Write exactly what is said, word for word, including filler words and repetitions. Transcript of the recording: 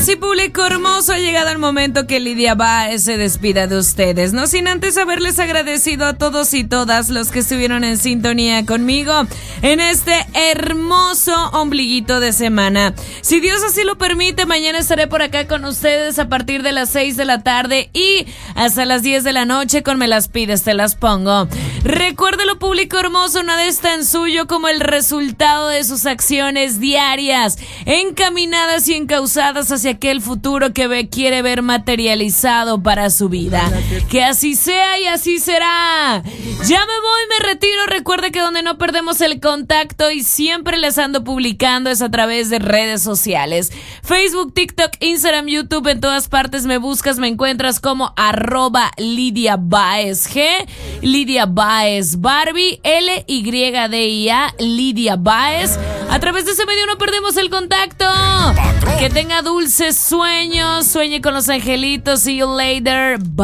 sí, público hermoso, ha llegado el momento que Lidia Báez se despida de ustedes, no sin antes haberles agradecido a todos y todas los que estuvieron en sintonía conmigo en este hermoso ombliguito de semana. Si Dios así lo permite, mañana estaré por acá con ustedes a partir de las seis de la tarde y hasta las diez de la noche con Me las pides, te las pongo. Recuérdelo, público hermoso, nada es tan suyo como el resultado de sus acciones diarias, encaminadas y encausadas hacia aquel futuro que ve, quiere ver materializado para su vida. Que así sea y así será. Ya me voy, me retiro. Recuerde que donde no perdemos el contacto y siempre les ando publicando es a través de redes sociales. Facebook, TikTok, Instagram, YouTube, en todas partes me buscas, me encuentras como arroba Lidia Báez G, Lidia Báez Barbie, L Y D I A, Lidia Báez. A través de ese medio no perdemos el contacto. Que tenga dulces sueños, sueñe con los angelitos. See you later. Bye.